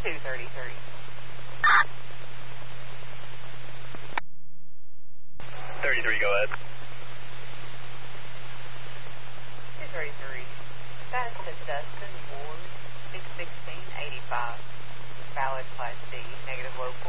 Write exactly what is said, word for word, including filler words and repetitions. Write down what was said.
two thirty-three. thirty-three, go ahead. two thirty-three. Fast to Dustin Ward, six sixteen eighty-five. Valid Class D, negative low